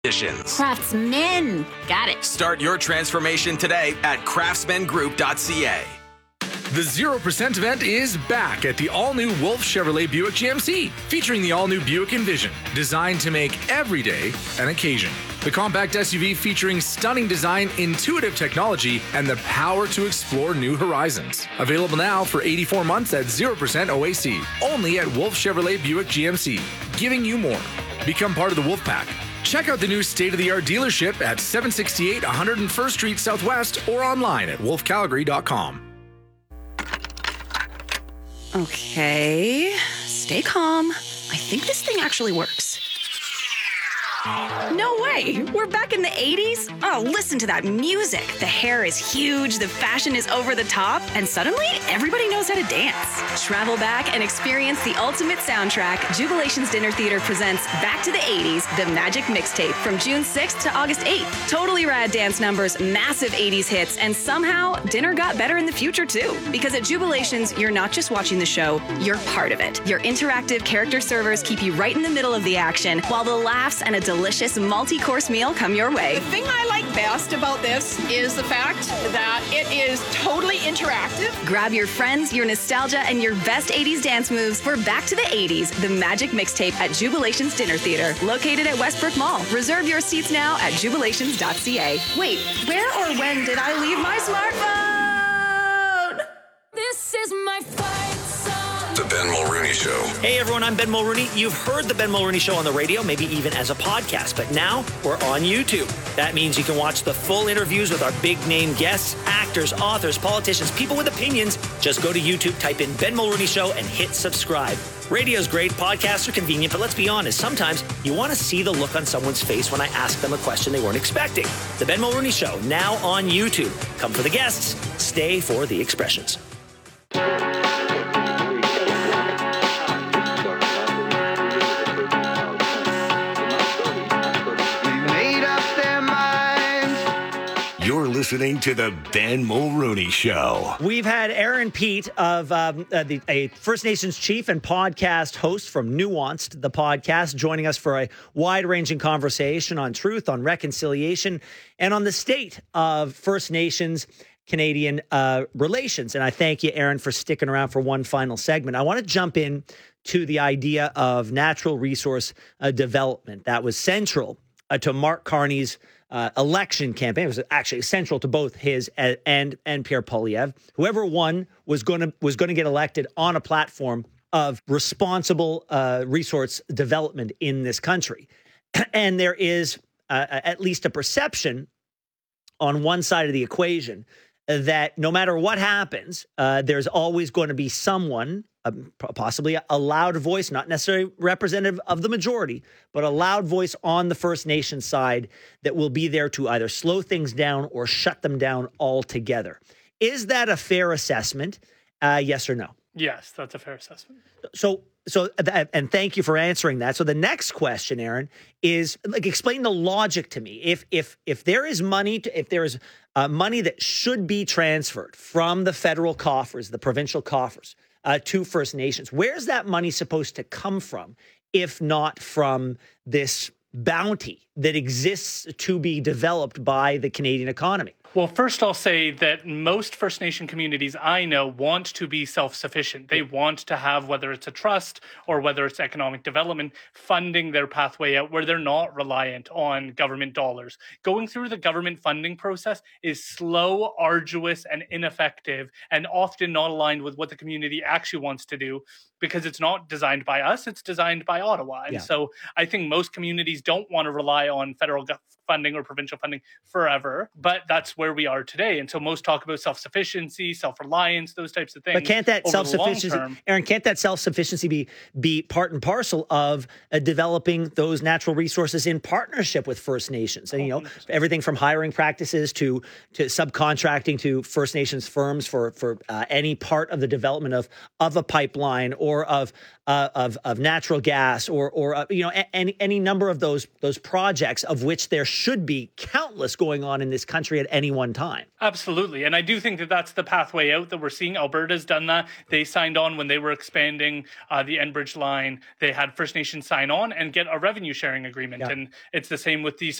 Editions. Craftsman. Got it. Start your transformation today at craftsmangroup.ca. The 0% event is back at the all-new Wolf Chevrolet Buick GMC, featuring the all-new Buick Envision, designed to make every day an occasion. The compact SUV featuring stunning design, intuitive technology, and the power to explore new horizons. Available now for 84 months at 0% OAC, only at Wolf Chevrolet Buick GMC, giving you more. Become part of the Wolf Pack. Check out the new state-of-the-art dealership at 768 101st Street Southwest or online at wolfcalgary.com. Okay, stay calm. I think this thing actually works. No way! We're back in the 80s? Oh, listen to that music. The hair is huge, the fashion is over the top, and suddenly everybody knows how to dance. Travel back and experience the ultimate soundtrack. Jubilation's Dinner Theater presents Back to the 80s, The Magic Mixtape from June 6th to August 8th. Totally rad dance numbers, massive 80s hits, and somehow dinner got better in the future too. Because at Jubilation's, you're not just watching the show, you're part of it. Your interactive character servers keep you right in the middle of the action, while the laughs and a delicious multi-course meal come your way. The thing I like best about this is the fact that it is totally interactive. Grab your friends, your nostalgia, and your best 80s dance moves for Back to the 80s, The Magic Mixtape at Jubilation's Dinner Theater, located at Westbrook Mall. Reserve your seats now at jubilations.ca. Wait, where or when did I leave my smartphone? This is my fight song. The Ben Mulrooney Show. Hey everyone, I'm Ben Mulrooney. You've heard the Ben Mulrooney Show on the radio, maybe even as a podcast, but now we're on YouTube. That means you can watch the full interviews with our big name guests, actors, authors, politicians, people with opinions. Just go to YouTube, type in Ben Mulrooney Show, and hit subscribe. Radio's great, podcasts are convenient, but let's be honest, sometimes you want to see the look on someone's face when I ask them a question they weren't expecting. The Ben Mulrooney Show, now on YouTube. Come for the guests, stay for the expressions. You're listening to the Ben Mulrooney Show. We've had Aaron Peat of a First Nations chief and podcast host from Nuanced, the podcast, joining us for a wide-ranging conversation on truth, on reconciliation, and on the state of First Nations Canadian relations. And I thank you, Aaron, for sticking around for one final segment. I want to jump in to the idea of natural resource development. That was central to Mark Carney's election campaign. It was actually central to both his and Pierre Poilievre. Whoever won was going to get elected on a platform of responsible resource development in this country. And there is at least a perception on one side of the equation that no matter what happens, there's always going to be someone, possibly a loud voice, not necessarily representative of the majority, but a loud voice on the First Nation side that will be there to either slow things down or shut them down altogether. Is that a fair assessment? Yes or no? Yes, that's a fair assessment. And thank you for answering that. So the next question, Aaron, is explain the logic to me. If there is money, if there is money that should be transferred from the federal coffers, the provincial coffers, to First Nations, where's that money supposed to come from, if not from this bounty that exists to be developed by the Canadian economy? Well, first I'll say that most First Nation communities I know want to be self-sufficient. They want to have, whether it's a trust or whether it's economic development, funding their pathway out where they're not reliant on government dollars. Going through the government funding process is slow, arduous, and ineffective, and often not aligned with what the community actually wants to do, because it's not designed by us, it's designed by Ottawa. And so I think most communities don't want to rely on federal funding or provincial funding forever, but that's where we are today. And so most talk about self-sufficiency, self-reliance, those types of things. But can't that self-sufficiency, Aaron, can't that self-sufficiency be part and parcel of developing those natural resources in partnership with First Nations? And, you know, everything from hiring practices to subcontracting to First Nations firms for any part of the development of a pipeline or of natural gas or any number of those projects, of which there should be countless going on in this country at any any one time. Absolutely. And I do think that that's the pathway out that we're seeing. Alberta's done that. They signed on when they were expanding the Enbridge line. They had First Nations sign on and get a revenue sharing agreement. And it's the same with these